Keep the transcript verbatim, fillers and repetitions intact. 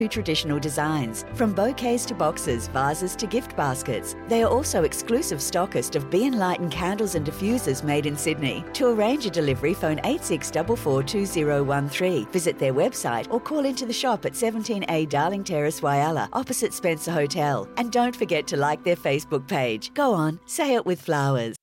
traditional designs, from bouquets to boxes, vases to gift baskets. They are also exclusive stockist of Be Enlightened candles and diffusers made in Sydney. To arrange a delivery, phone eight six four four two zero one three. Visit their website or call into the shop at seventeen A Darling Terrace, Whyalla, opposite Spencer Hotel. And don't forget to like their Facebook page. Go on, say it with flowers.